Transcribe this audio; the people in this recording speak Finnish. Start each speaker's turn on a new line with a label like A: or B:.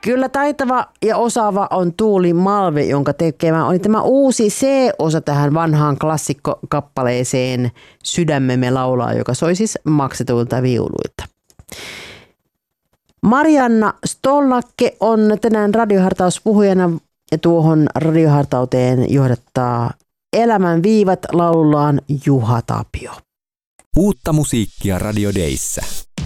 A: Kyllä taitava ja osaava on Tuuli Malve, jonka tekemä oli tämä uusi C-osa tähän vanhaan klassikkokappaleeseen Sydämemme laulaa, joka soi siis maksetuilta viuluilta. Marianna Stolnakke on tänään radiohartauspuhujana ja tuohon radiohartauteen johdattaa Elämän viivat laulullaan Juha Tapio.
B: Uutta musiikkia Radio Dayssä.